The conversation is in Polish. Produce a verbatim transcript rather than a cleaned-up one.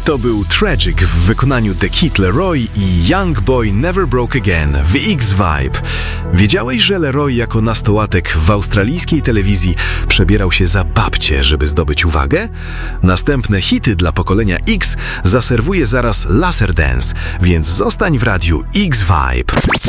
To był Tragic w wykonaniu The Kid Leroy i Young Boy Never Broke Again w X-Vibe. Wiedziałeś, że Leroy jako nastolatek w australijskiej telewizji przebierał się za babcię, żeby zdobyć uwagę? Następne hity dla pokolenia X zaserwuje zaraz Laser Dance, więc zostań w radiu X-Vibe.